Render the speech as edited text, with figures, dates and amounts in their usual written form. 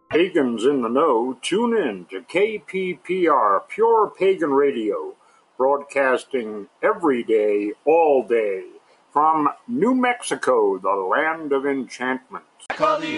Pagans in the know, tune in to KPPR, Pure Pagan Radio, broadcasting every day, all day, from New Mexico, the land of enchantment.